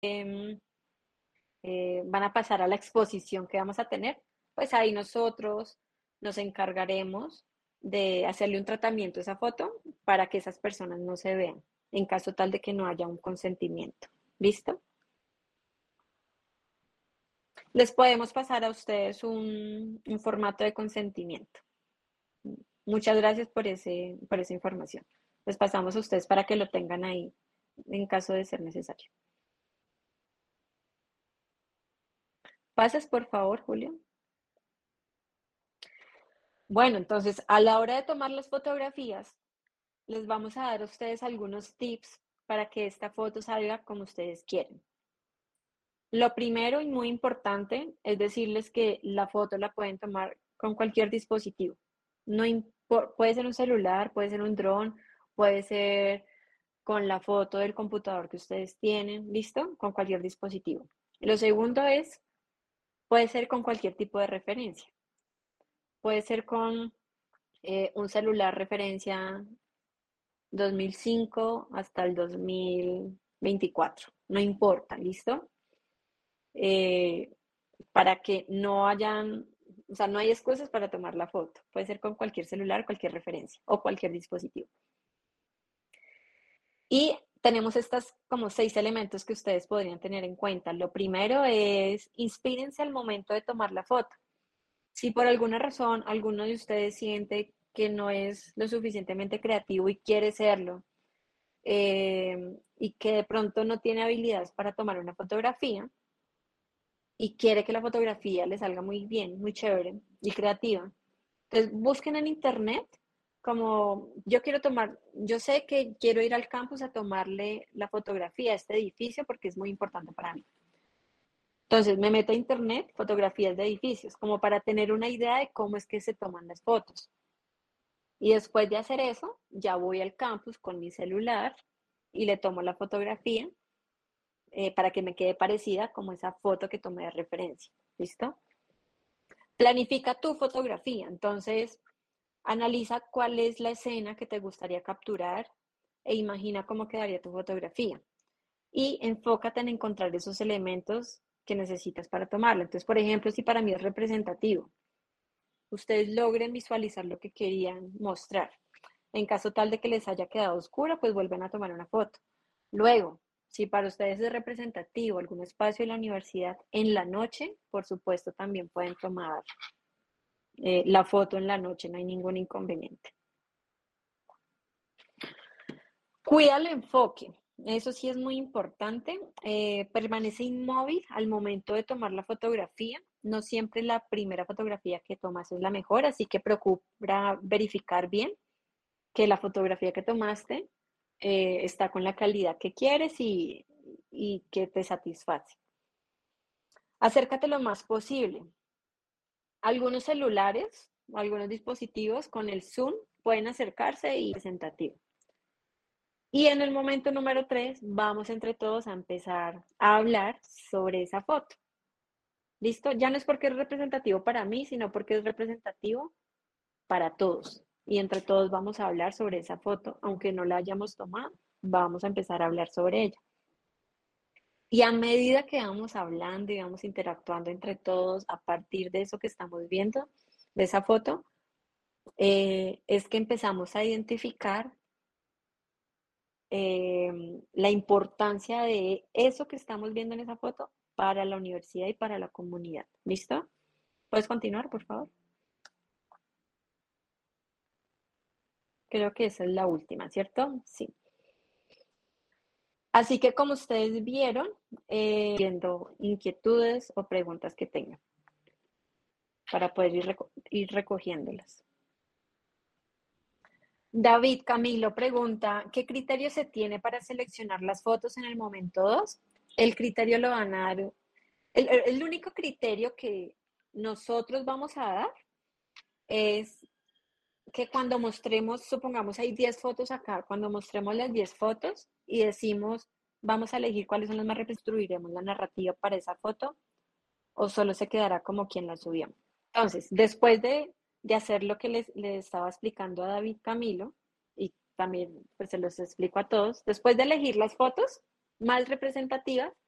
em, van a pasar a la exposición que vamos a tener, pues ahí nosotros nos encargaremos de hacerle un tratamiento a esa foto para que esas personas no se vean, en caso tal de que no haya un consentimiento. ¿Listo? Les podemos pasar a ustedes un formato de consentimiento. Muchas gracias por esa información. Les pasamos a ustedes para que lo tengan ahí en caso de ser necesario. ¿Pasas, por favor, Julio? Bueno, entonces, a la hora de tomar las fotografías, les vamos a dar a ustedes algunos tips para que esta foto salga como ustedes quieren. Lo primero y muy importante es decirles que la foto la pueden tomar con cualquier dispositivo. No puede ser un celular, puede ser un dron, puede ser con la foto del computador que ustedes tienen, ¿listo? Con cualquier dispositivo. Lo segundo es, puede ser con cualquier tipo de referencia. Puede ser con un celular referencia 2005 hasta el 2024, no importa, ¿listo? Eh, para que no hayan, o sea, no hay excusas para tomar la foto. Puede ser con cualquier celular, cualquier referencia o cualquier dispositivo. Y tenemos estas como 6 elementos que ustedes podrían tener en cuenta. Lo primero es, inspírense al momento de tomar la foto. Si por alguna razón alguno de ustedes siente que no es lo suficientemente creativo y quiere serlo, y que de pronto no tiene habilidades para tomar una fotografía y quiere que la fotografía le salga muy bien, muy chévere y creativa, entonces busquen en internet como yo quiero tomar, yo sé que quiero ir al campus a tomarle la fotografía a este edificio porque es muy importante para mí. Entonces me meto a internet, fotografías de edificios, como para tener una idea de cómo es que se toman las fotos. Y después de hacer eso, ya voy al campus con mi celular y le tomo la fotografía para que me quede parecida como esa foto que tomé de referencia. ¿Listo? Planifica tu fotografía. Entonces, analiza cuál es la escena que te gustaría capturar e imagina cómo quedaría tu fotografía. Y enfócate en encontrar esos elementos que necesitas para tomarla. Entonces, por ejemplo, si para mí es representativo, ustedes logren visualizar lo que querían mostrar. En caso tal de que les haya quedado oscura, pues vuelven a tomar una foto. Luego, si para ustedes es representativo algún espacio de la universidad en la noche, por supuesto también pueden tomar la foto en la noche, no hay ningún inconveniente. Cuida el enfoque, eso sí es muy importante. Permanece inmóvil al momento de tomar la fotografía. No siempre la primera fotografía que tomas es la mejor, así que procura verificar bien que la fotografía que tomaste está con la calidad que quieres y que te satisface. Acércate lo más posible. Algunos celulares o algunos dispositivos con el zoom pueden acercarse y presentativo. Y en el momento número 3 vamos entre todos a empezar a hablar sobre esa foto. ¿Listo? Ya no es porque es representativo para mí, sino porque es representativo para todos. Y entre todos vamos a hablar sobre esa foto, aunque no la hayamos tomado, vamos a empezar a hablar sobre ella. Y a medida que vamos hablando y vamos interactuando entre todos a partir de eso que estamos viendo, de esa foto, es que empezamos a identificar la importancia de eso que estamos viendo en esa foto para la universidad y para la comunidad. ¿Listo? ¿Puedes continuar, por favor? Creo que esa es la última, ¿cierto? Sí. Así que como ustedes vieron, viendo inquietudes o preguntas que tengan para poder ir recogiéndolas. David Camilo pregunta, ¿qué criterio se tiene para seleccionar las fotos en el momento 2? El criterio lo van a dar, el único criterio que nosotros vamos a dar es que cuando mostremos, supongamos hay 10 fotos acá, cuando mostremos las 10 fotos y decimos, vamos a elegir cuáles son las más reconstruiremos la narrativa para esa foto o solo se quedará como quien la subió. Entonces, después de hacer lo que les estaba explicando a David Camilo, y también pues se los explico a todos, después de elegir las fotos más representativas,